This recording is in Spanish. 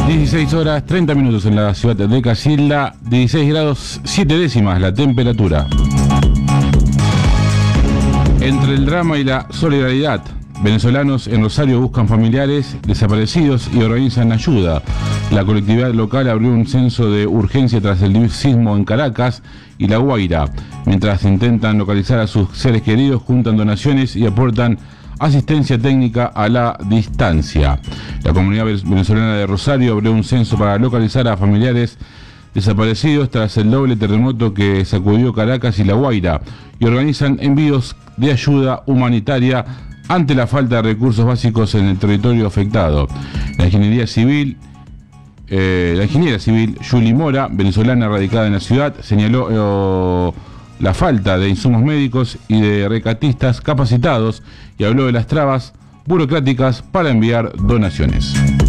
16 horas 30 minutos en la ciudad de Casilda, 16 grados 7 décimas la temperatura. Entre el drama y la solidaridad, venezolanos en Rosario buscan familiares desaparecidos y organizan ayuda. La colectividad local abrió un censo de urgencia tras el sismo en Caracas y La Guaira. Mientras intentan localizar a sus seres queridos, juntan donaciones y aportan asistencia técnica a la distancia. La comunidad venezolana de Rosario abrió un censo para localizar a familiares desaparecidos tras el doble terremoto que sacudió Caracas y La Guaira y organizan envíos de ayuda humanitaria ante la falta de recursos básicos en el territorio afectado. La ingeniera civil Yuli Mora, venezolana radicada en la ciudad, señaló la falta de insumos médicos y de rescatistas capacitados y habló de las trabas burocráticas para enviar donaciones.